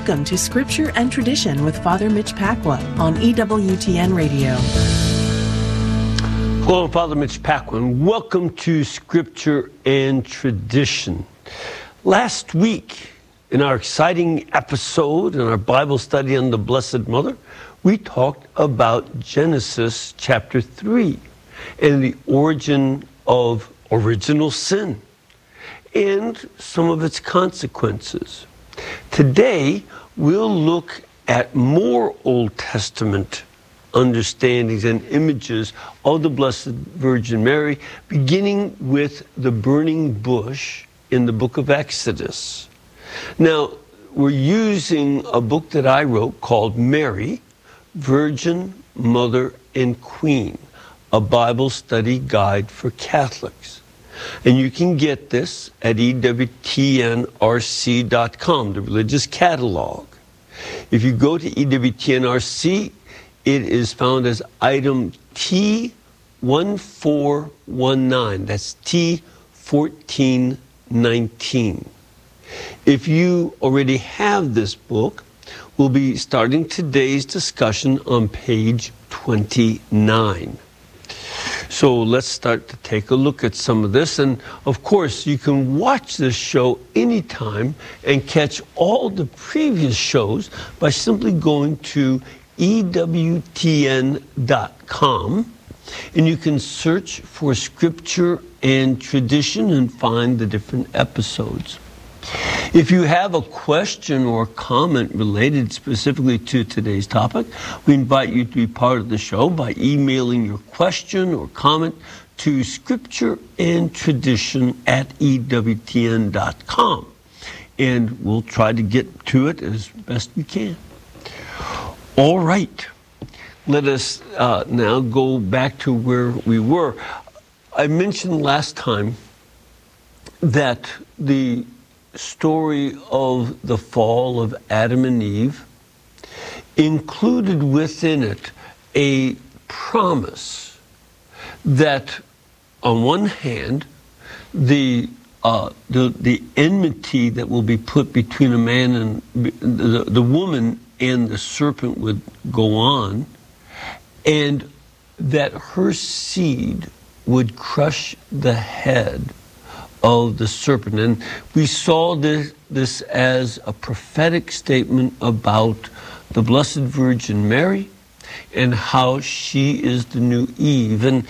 Welcome to Scripture and Tradition with Father Mitch Pacwa on EWTN Radio. Hello, I'm Father Mitch Pacwa, and welcome to Scripture and Tradition. Last week, in our exciting episode in our Bible study on the Blessed Mother, we talked about Genesis chapter 3 and the origin of original sin and some of its consequences. Today, we'll look at more Old Testament understandings and images of the Blessed Virgin Mary, beginning with the burning bush in the book of Exodus. Now, we're using a book that I wrote called Mary, Virgin, Mother, and Queen, a Bible study guide for Catholics. And you can get this at EWTNRC.com, the religious catalog. If you go to EWTNRC, it is found as item T1419. That's T1419. If you already have this book, we'll be starting today's discussion on page 29. So let's start to take a look at some of this. And of course, you can watch this show anytime and catch all the previous shows by simply going to EWTN.com. And you can search for Scripture and Tradition and find the different episodes. If you have a question or comment related specifically to today's topic, we invite you to be part of the show by emailing your question or comment to scriptureandtradition@EWTN.com. And we'll try to get to it as best we can. All right. Let us now go back to where we were. I mentioned last time that the story of the fall of Adam and Eve included within it a promise that, on one hand, the enmity that will be put between a man and the woman and the serpent would go on, and that her seed would crush the head of the serpent. And we saw this as a prophetic statement about the Blessed Virgin Mary and how she is the new Eve. And,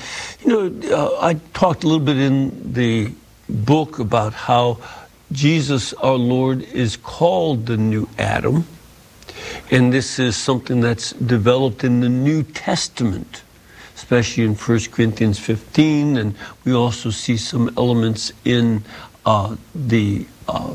I talked a little bit in the book about how Jesus, our Lord, is called the new Adam. And this is something that's developed in the New Testament, especially in 1 Corinthians 15, and we also see some elements in the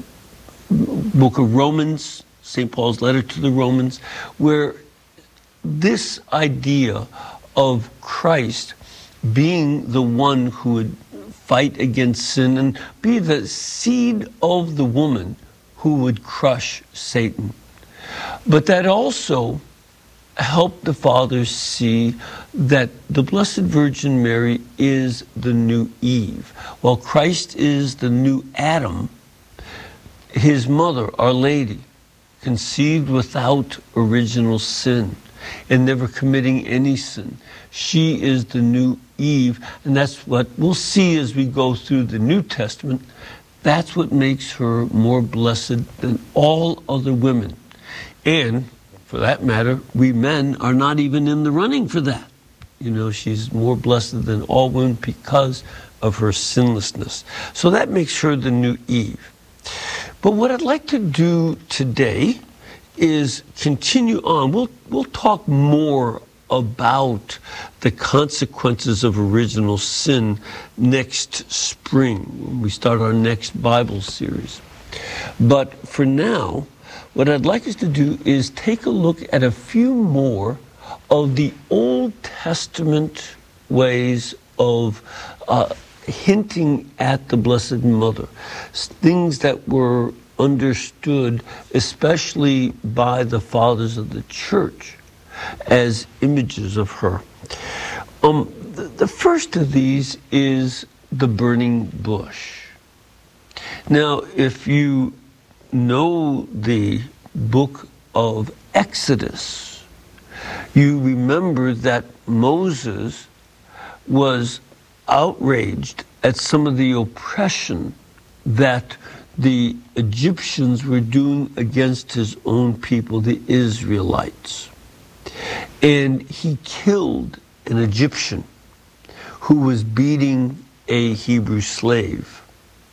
book of Romans, St. Paul's letter to the Romans, where this idea of Christ being the one who would fight against sin and be the seed of the woman who would crush Satan. But that also help the fathers see that the Blessed Virgin Mary is the new Eve. While Christ is the new Adam, his mother, Our Lady, conceived without original sin and never committing any sin. She is the new Eve, and that's what we'll see as we go through the New Testament. That's what makes her more blessed than all other women. And for that matter, we men are not even in the running for that. She's more blessed than all women because of her sinlessness. So that makes her the new Eve. But what I'd like to do today is continue on. We'll talk more about the consequences of original sin next spring when we start our next Bible series. But for now, what I'd like us to do is take a look at a few more of the Old Testament ways of hinting at the Blessed Mother, things that were understood, especially by the fathers of the Church, as images of her. The first of these is the burning bush. Now, if you know the book of Exodus, you remember that Moses was outraged at some of the oppression that the Egyptians were doing against his own people, the Israelites. And he killed an Egyptian who was beating a Hebrew slave.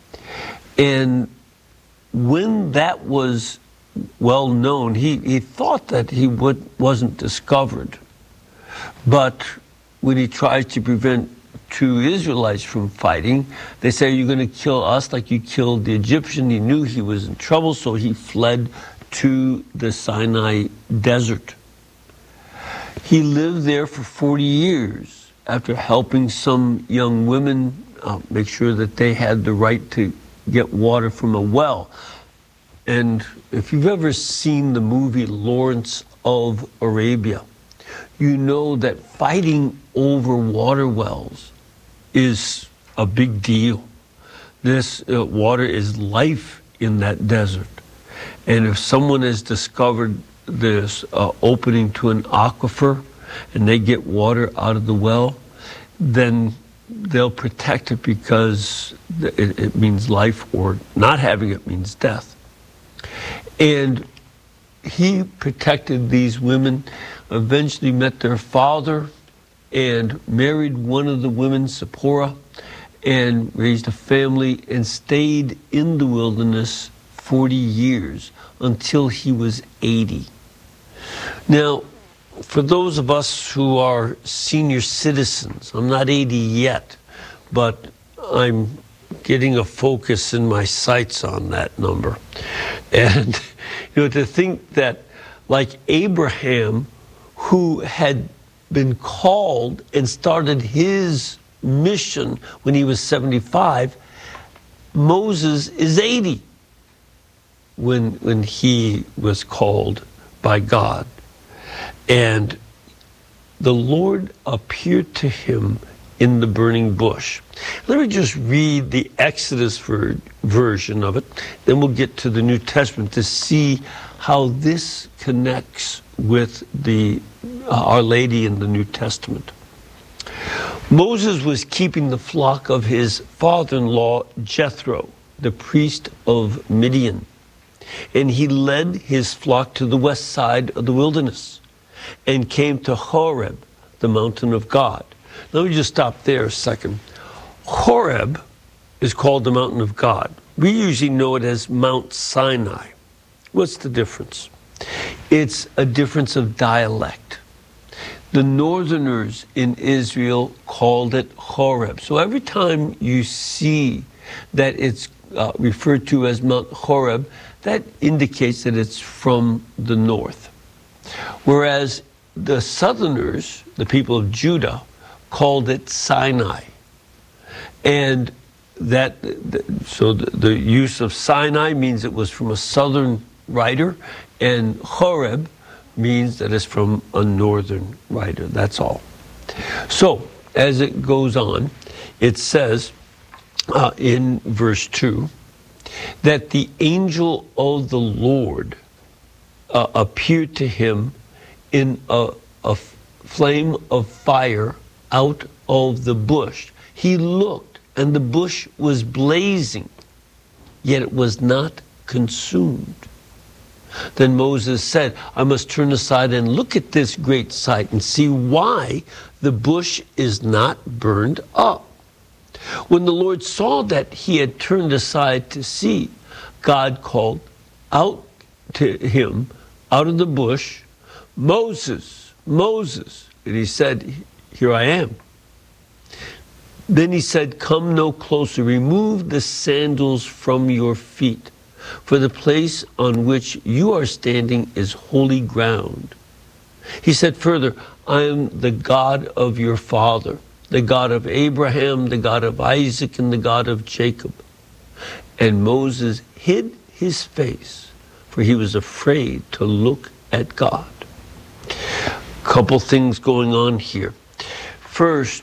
And when that was well known, he thought that he wasn't discovered. But when he tried to prevent two Israelites from fighting, they say, "You're going to kill us like you killed the Egyptian." He knew he was in trouble, so he fled to the Sinai desert. He lived there for 40 years after helping some young women make sure that they had the right to get water from a well. And if you've ever seen the movie Lawrence of Arabia, you know that fighting over water wells is a big deal. This water is life in that desert. And if someone has discovered this opening to an aquifer and they get water out of the well, then they'll protect it because it means life, or not having it means death. And he protected these women, eventually met their father, and married one of the women, Zipporah, and raised a family and stayed in the wilderness 40 years until he was 80. Now, for those of us who are senior citizens, I'm not 80 yet, but I'm getting a focus in my sights on that number. And, to think that like Abraham, who had been called and started his mission when he was 75, Moses is 80 when he was called by God. And the Lord appeared to him in the burning bush. Let me just read the Exodus version of it, then we'll get to the New Testament to see how this connects with the Our Lady in the New Testament. Moses was keeping the flock of his father-in-law Jethro, the priest of Midian, and he led his flock to the west side of the wilderness and came to Horeb, the mountain of God. Let me just stop there a second. Horeb is called the mountain of God. We usually know it as Mount Sinai. What's the difference? It's a difference of dialect. The northerners in Israel called it Horeb. So every time you see that it's referred to as Mount Horeb, that indicates that it's from the north. Whereas the southerners, the people of Judah, called it Sinai. And so the use of Sinai means it was from a southern writer, and Horeb means that it's from a northern writer. That's all. So as it goes on, it says in verse 2 that the angel of the Lord appeared to him in a flame of fire out of the bush. He looked, and the bush was blazing, yet it was not consumed. Then Moses said, "I must turn aside and look at this great sight and see why the bush is not burned up." When the Lord saw that he had turned aside to see, God called out to him out of the bush, "Moses, Moses." And he said, "Here I am." Then he said, "Come no closer. Remove the sandals from your feet, for the place on which you are standing is holy ground." He said further, "I am the God of your father, the God of Abraham, the God of Isaac, and the God of Jacob." And Moses hid his face, for he was afraid to look at God. Couple things going on here. First,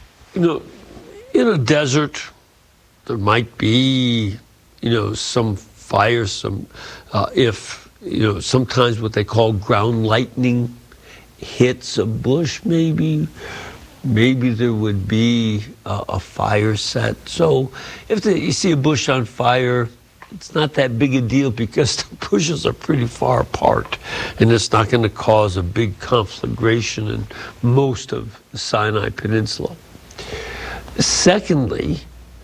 in a desert, there might be, some fire, if sometimes what they call ground lightning hits a bush, maybe there would be a fire set. So if you see a bush on fire, it's not that big a deal because the bushes are pretty far apart, and it's not going to cause a big conflagration in most of the Sinai Peninsula. Secondly,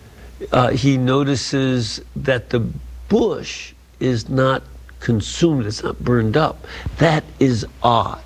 he notices that the bush is not consumed, it's not burned up. That is odd.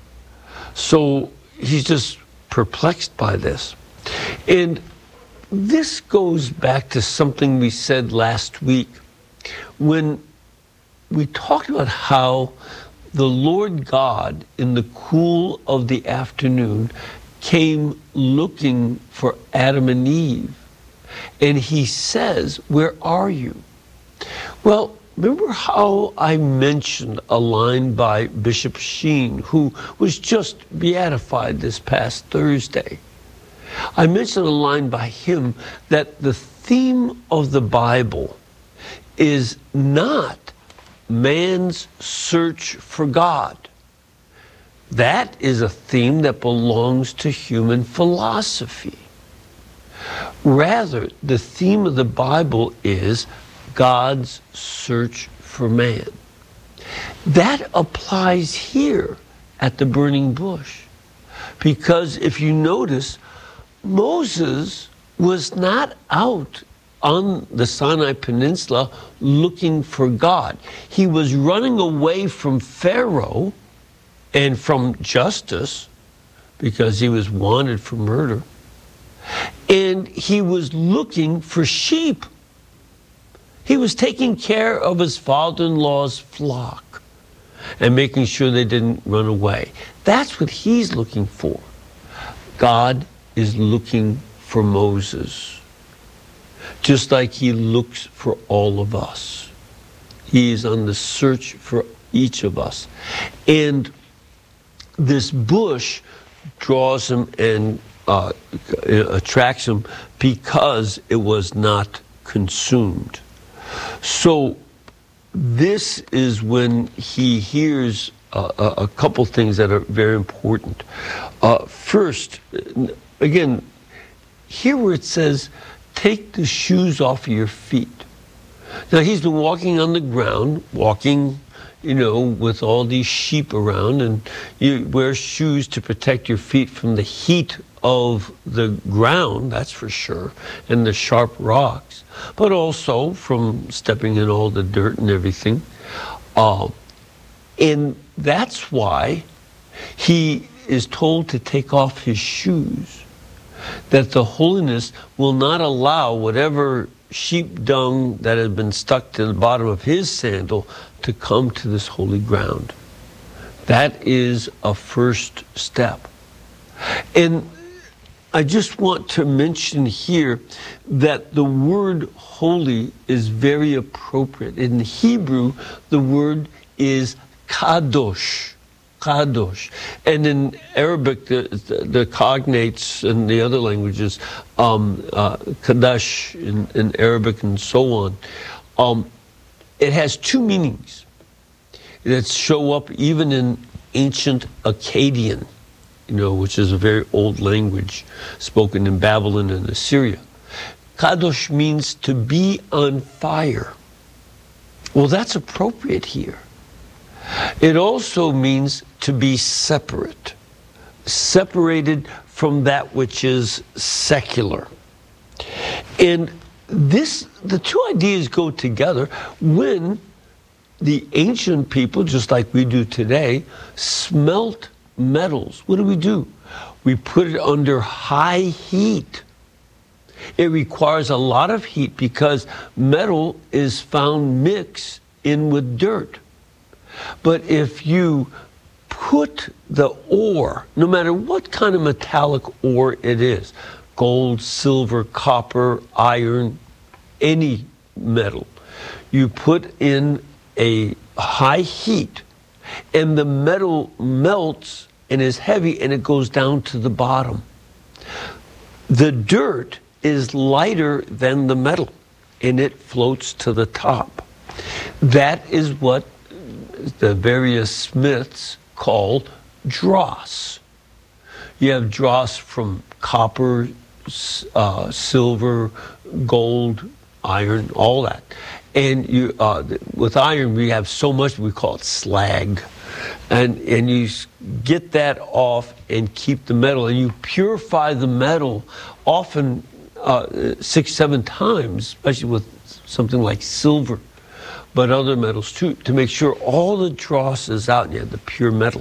So he's just perplexed by this. And this goes back to something we said last week when we talked about how the Lord God in the cool of the afternoon came looking for Adam and Eve. And he says, "Where are you?" Well, remember how I mentioned a line by Bishop Sheen, who was just beatified this past Thursday? I mentioned a line by him that the theme of the Bible is not man's search for God. That is a theme that belongs to human philosophy. Rather, the theme of the Bible is God's search for man. That applies here at the burning bush. Because if you notice, Moses was not out on the Sinai Peninsula looking for God. He was running away from Pharaoh and from justice because he was wanted for murder. And he was looking for sheep. He was taking care of his father-in-law's flock and making sure they didn't run away. That's what he's looking for. God is looking for Moses, just like he looks for all of us. He is on the search for each of us. And this bush draws him and attracts him because it was not consumed. So this is when he hears a couple things that are very important. First, again, here where it says, take the shoes off of your feet. Now, he's been walking on the ground, with all these sheep around, and you wear shoes to protect your feet from the heat of the ground, that's for sure, and the sharp rocks, but also from stepping in all the dirt and everything. And that's why he is told to take off his shoes, that the holiness will not allow whatever sheep dung that has been stuck to the bottom of his sandal to come to this holy ground. That is a first step. And I just want to mention here that the word holy is very appropriate. In Hebrew, the word is kadosh. Kadosh. And in Arabic, the cognates and the other languages, Kadosh in Arabic and so on, it has two meanings that show up even in ancient Akkadian, which is a very old language spoken in Babylon and Assyria. Kadosh means to be on fire. Well, that's appropriate here. It also means to be separate, separated from that which is secular. And the two ideas go together when the ancient people, just like we do today, smelt metals. What do? We put it under high heat. It requires a lot of heat because metal is found mixed in with dirt. But if you put the ore, no matter what kind of metallic ore it is, gold, silver, copper, iron, any metal, you put in a high heat and the metal melts and is heavy and it goes down to the bottom. The dirt is lighter than the metal and it floats to the top. That is what the various smiths called dross. You have dross from copper, silver, gold, iron, all that. And you, with iron, we have so much, we call it slag. And you get that off and keep the metal. And you purify the metal often 6-7 times, especially with something like silver, but other metals too, to make sure all the dross is out and you have the pure metal.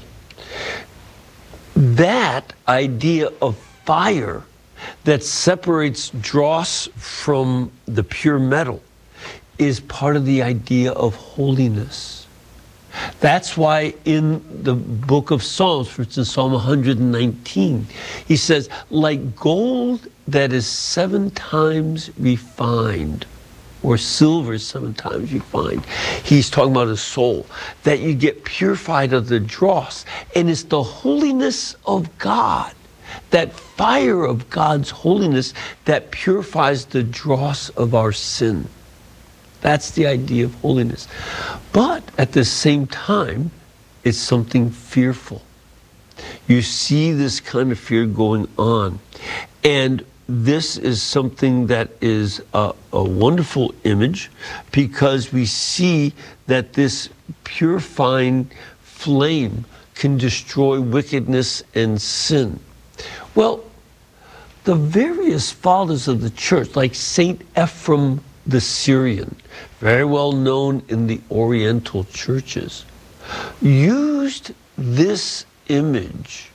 That idea of fire that separates dross from the pure metal is part of the idea of holiness. That's why in the book of Psalms, for instance, Psalm 119, he says, like gold that is 7 times refined, or silver 7 times refined. He's talking about a soul, that you get purified of the dross. And it's the holiness of God, that fire of God's holiness, that purifies the dross of our sin. That's the idea of holiness. But at the same time, it's something fearful. You see this kind of fear going on. And this is something that is a wonderful image, because we see that this purifying flame can destroy wickedness and sin. Well, the various fathers of the church, like Saint Ephrem the Syrian, very well known in the Oriental churches, used this image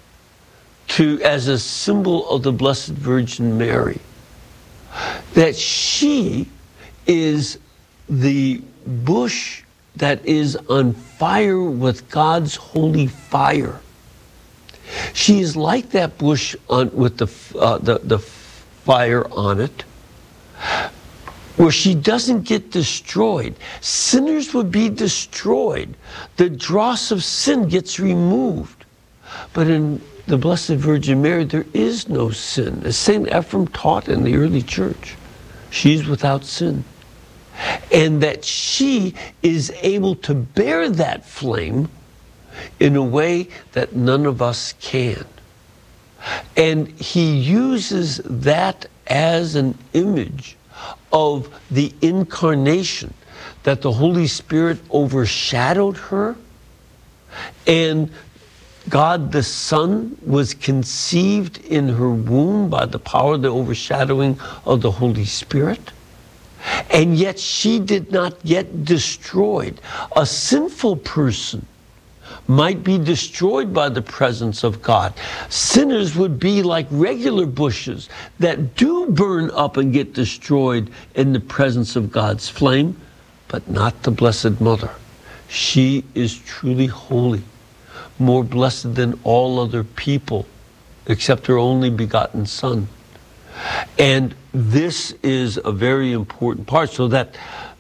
as a symbol of the Blessed Virgin Mary, that she is the bush that is on fire with God's holy fire. She is like that bush with the fire on it, where she doesn't get destroyed. Sinners would be destroyed. The dross of sin gets removed. But in the Blessed Virgin Mary, there is no sin. As St. Ephrem taught in the early church, she's without sin. And that she is able to bear that flame in a way that none of us can. And he uses that as an image of the incarnation, that the Holy Spirit overshadowed her, and God the Son was conceived in her womb by the power of the overshadowing of the Holy Spirit. And yet she did not get destroyed. A sinful person might be destroyed by the presence of God. Sinners would be like regular bushes that do burn up and get destroyed in the presence of God's flame, but not the Blessed Mother. She is truly holy, more blessed than all other people, except her only begotten Son. And this is a very important part, so that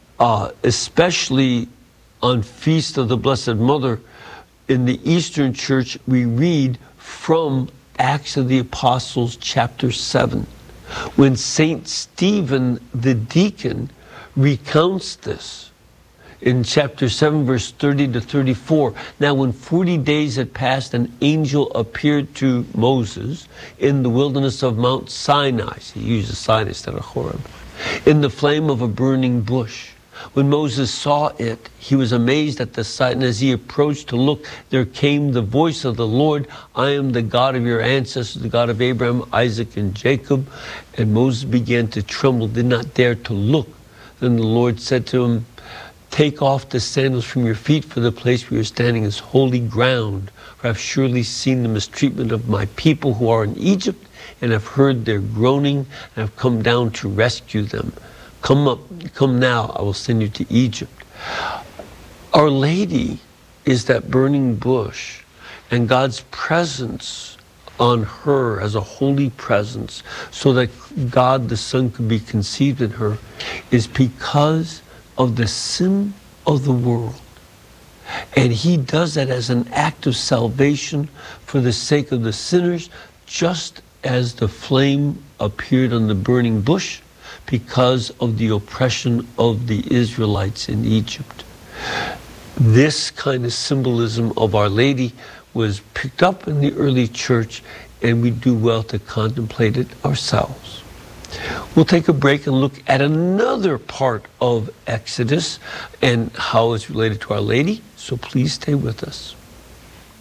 especially on Feast of the Blessed Mother, in the Eastern Church, we read from Acts of the Apostles, chapter 7, when St. Stephen the deacon recounts this. In chapter 7, verse 30 to 34, now when 40 days had passed, an angel appeared to Moses in the wilderness of Mount Sinai. He uses Sinai instead of Horeb. In the flame of a burning bush. When Moses saw it, he was amazed at the sight, and as he approached to look, there came the voice of the Lord, I am the God of your ancestors, the God of Abraham, Isaac, and Jacob. And Moses began to tremble, did not dare to look. Then the Lord said to him, take off the sandals from your feet, for the place where you're standing is holy ground. For I've surely seen the mistreatment of my people who are in Egypt, and have heard their groaning, and have come down to rescue them. Come now, I will send you to Egypt. Our Lady is that burning bush, and God's presence on her as a holy presence, so that God the Son could be conceived in her, is because of the sin of the world. And he does that as an act of salvation for the sake of the sinners, just as the flame appeared on the burning bush because of the oppression of the Israelites in Egypt. this kind of symbolism of Our Lady was picked up in the early church, and we do well to contemplate it ourselves. We'll take a break and look at another part of Exodus and how it's related to Our Lady, so please stay with us.